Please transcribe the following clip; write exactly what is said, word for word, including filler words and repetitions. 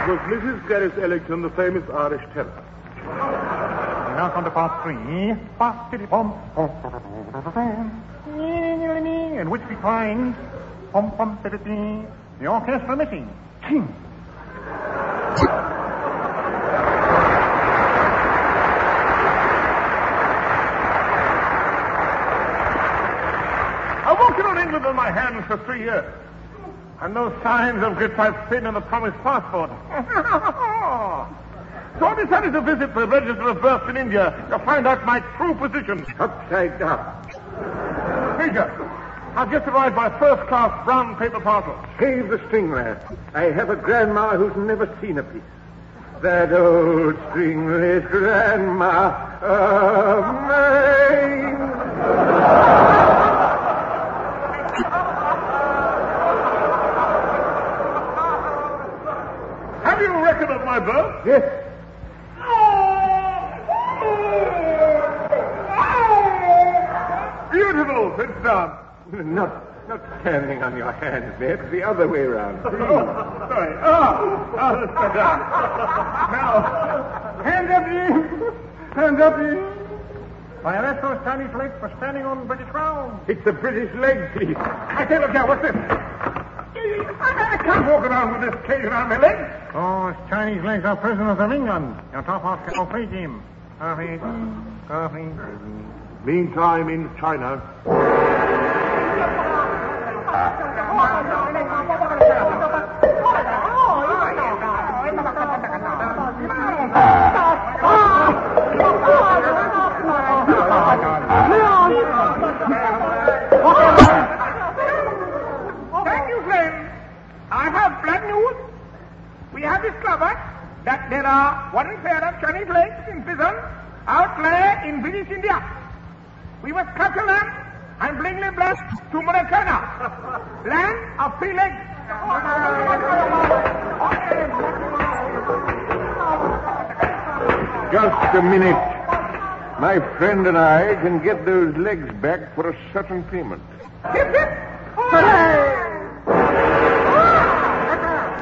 was Missus Gareth Ellington, the famous Irish terror. We now come to part three. In which we find the orchestra missing. King. I've walked around England on my hands for three years. And no signs of grip I've seen in the promised passport. So I decided to visit the register of birth in India to find out my true position. Upside down. Major, I've just arrived by first-class brown paper parcel. Save the string, lad. I have a grandma who's never seen a piece. That old stringless grandma of mine. Have you a record of my birth? Yes. Beautiful. Sit down. Not, not standing on your hands, Ned. The other way around. Oh, sorry. Oh, oh, let's go down. Now, hands up, you. Hands up, you. I arrest those Chinese legs for standing on British ground. It's a British leg piece. I say, look here, what's this? I can't walk around with this cage around my legs. Oh, it's Chinese legs are prisoners of England. Your top off can play game. Coffee, coffee. Meantime, in China. Thank you, friend. I have bad news. We have discovered that there are one pair of Chinese legs in prison out in British India. We must capture them and bring them back to Mauritania, land of free legs. Just a minute. My friend and I can get those legs back for a certain payment. Hip, hip. Hooray!